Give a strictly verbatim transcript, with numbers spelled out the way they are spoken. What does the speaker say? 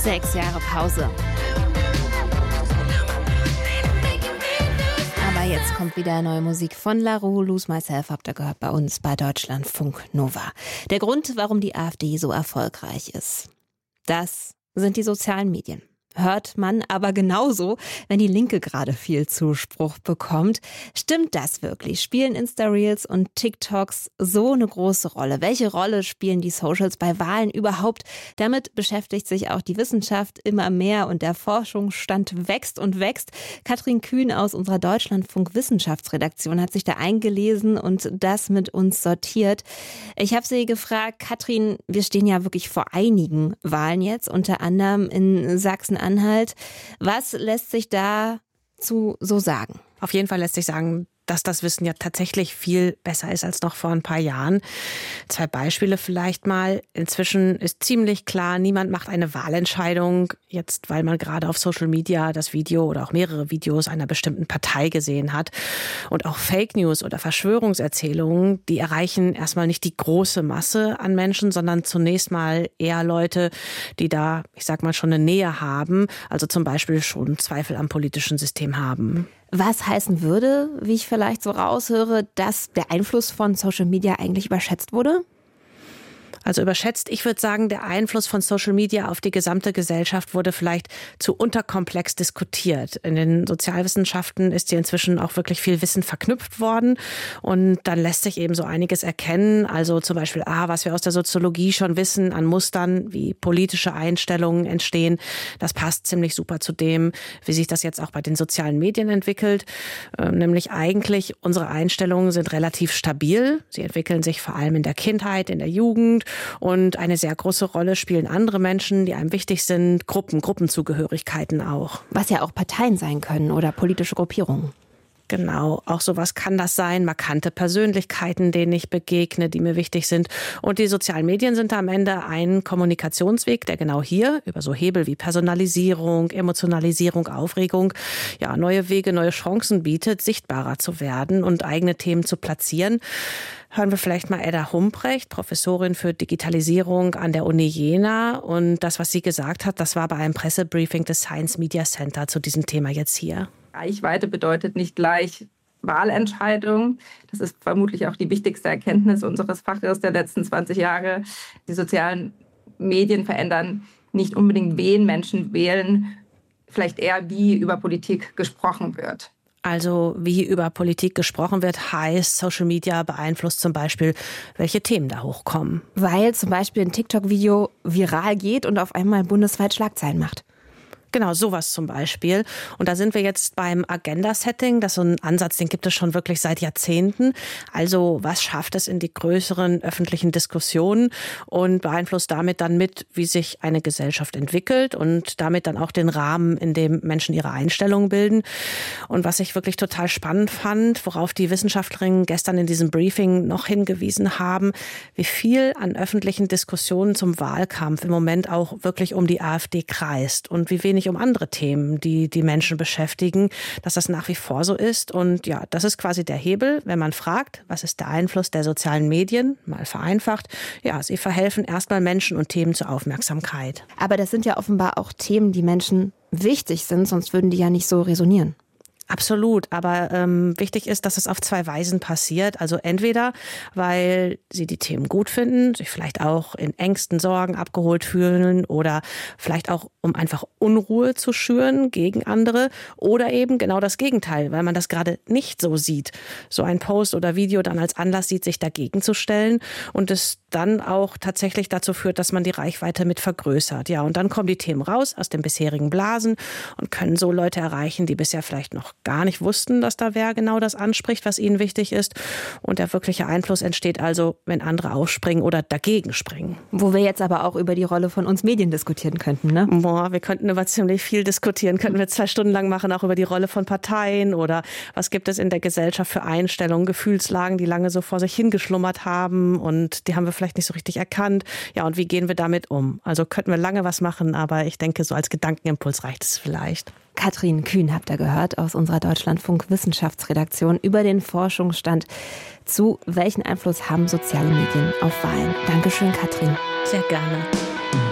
Sechs Jahre Pause. Aber jetzt kommt wieder neue Musik von La Roux. Lose Myself habt ihr gehört bei uns bei Deutschlandfunk Nova. Der Grund, warum die AfD so erfolgreich ist, das sind die sozialen Medien. Hört man aber genauso, wenn die Linke gerade viel Zuspruch bekommt. Stimmt das wirklich? Spielen Insta-Reels und TikToks so eine große Rolle? Welche Rolle spielen die Socials bei Wahlen überhaupt? Damit beschäftigt sich auch die Wissenschaft immer mehr und der Forschungsstand wächst und wächst. Katrin Kühn aus unserer Deutschlandfunk-Wissenschaftsredaktion hat sich da eingelesen und das mit uns sortiert. Ich habe sie gefragt, Katrin, wir stehen ja wirklich vor einigen Wahlen jetzt, unter anderem in Sachsen-Anhalt. Was lässt sich dazu so sagen? Auf jeden Fall lässt sich sagen, dass das Wissen ja tatsächlich viel besser ist als noch vor ein paar Jahren. Zwei Beispiele vielleicht mal. Inzwischen ist ziemlich klar, niemand macht eine Wahlentscheidung, jetzt weil man gerade auf Social Media das Video oder auch mehrere Videos einer bestimmten Partei gesehen hat. Und auch Fake News oder Verschwörungserzählungen, die erreichen erstmal nicht die große Masse an Menschen, sondern zunächst mal eher Leute, die da, ich sag mal, schon eine Nähe haben, also zum Beispiel schon Zweifel am politischen System haben. Was heißen würde, wie ich vielleicht so raushöre, dass der Einfluss von Social Media eigentlich überschätzt wurde? Also überschätzt, ich würde sagen, der Einfluss von Social Media auf die gesamte Gesellschaft wurde vielleicht zu unterkomplex diskutiert. In den Sozialwissenschaften ist hier inzwischen auch wirklich viel Wissen verknüpft worden und dann lässt sich eben so einiges erkennen. Also zum Beispiel, ah, was wir aus der Soziologie schon wissen an Mustern, wie politische Einstellungen entstehen. Das passt ziemlich super zu dem, wie sich das jetzt auch bei den sozialen Medien entwickelt. Ähm, nämlich eigentlich, unsere Einstellungen sind relativ stabil. Sie entwickeln sich vor allem in der Kindheit, in der Jugend. Und eine sehr große Rolle spielen andere Menschen, die einem wichtig sind, Gruppen, Gruppenzugehörigkeiten auch. Was ja auch Parteien sein können oder politische Gruppierungen. Genau, auch sowas kann das sein, markante Persönlichkeiten, denen ich begegne, die mir wichtig sind. Und die sozialen Medien sind am Ende ein Kommunikationsweg, der genau hier über so Hebel wie Personalisierung, Emotionalisierung, Aufregung, ja, neue Wege, neue Chancen bietet, sichtbarer zu werden und eigene Themen zu platzieren. Hören wir vielleicht mal Edda Humprecht, Professorin für Digitalisierung an der Uni Jena. Und das, was sie gesagt hat, das war bei einem Pressebriefing des Science Media Center zu diesem Thema jetzt hier. Reichweite bedeutet nicht gleich Wahlentscheidung. Das ist vermutlich auch die wichtigste Erkenntnis unseres Faches der letzten zwanzig Jahre. Die sozialen Medien verändern nicht unbedingt, wen Menschen wählen, vielleicht eher, wie über Politik gesprochen wird. Also wie über Politik gesprochen wird, heißt, Social Media beeinflusst zum Beispiel, welche Themen da hochkommen. Weil zum Beispiel ein TikTok-Video viral geht und auf einmal bundesweit Schlagzeilen macht. Genau, sowas zum Beispiel. Und da sind wir jetzt beim Agenda-Setting. Das ist so ein Ansatz, den gibt es schon wirklich seit Jahrzehnten. Also was schafft es in die größeren öffentlichen Diskussionen und beeinflusst damit dann mit, wie sich eine Gesellschaft entwickelt und damit dann auch den Rahmen, in dem Menschen ihre Einstellungen bilden. Und was ich wirklich total spannend fand, worauf die Wissenschaftlerinnen gestern in diesem Briefing noch hingewiesen haben, wie viel an öffentlichen Diskussionen zum Wahlkampf im Moment auch wirklich um die AfD kreist und wie wenig um andere Themen, die die Menschen beschäftigen, dass das nach wie vor so ist. Und ja, das ist quasi der Hebel, wenn man fragt, was ist der Einfluss der sozialen Medien, mal vereinfacht. Ja, sie verhelfen erstmal Menschen und Themen zur Aufmerksamkeit. Aber das sind ja offenbar auch Themen, die Menschen wichtig sind, sonst würden die ja nicht so resonieren. Absolut, aber ähm, wichtig ist, dass es auf zwei Weisen passiert. Also entweder, weil sie die Themen gut finden, sich vielleicht auch in Ängsten, Sorgen abgeholt fühlen oder vielleicht auch, um einfach Unruhe zu schüren gegen andere oder eben genau das Gegenteil, weil man das gerade nicht so sieht. So ein Post oder Video dann als Anlass sieht, sich dagegen zu stellen und es dann auch tatsächlich dazu führt, dass man die Reichweite mit vergrößert. Ja, und dann kommen die Themen raus aus den bisherigen Blasen und können so Leute erreichen, die bisher vielleicht noch gar nicht wussten, dass da wer genau das anspricht, was ihnen wichtig ist. Und der wirkliche Einfluss entsteht also, wenn andere aufspringen oder dagegen springen. Wo wir jetzt aber auch über die Rolle von uns Medien diskutieren könnten, ne? Boah, wir könnten über ziemlich viel diskutieren. Könnten wir zwei Stunden lang machen, auch über die Rolle von Parteien oder was gibt es in der Gesellschaft für Einstellungen, Gefühlslagen, die lange so vor sich hingeschlummert haben und die haben wir vielleicht nicht so richtig erkannt. Ja, und wie gehen wir damit um? Also könnten wir lange was machen, aber ich denke, so als Gedankenimpuls reicht es vielleicht. Katrin Kühn habt ihr gehört aus unserer Deutschlandfunk-Wissenschaftsredaktion über den Forschungsstand zu welchen Einfluss haben soziale Medien auf Wahlen. Dankeschön, Katrin. Sehr gerne.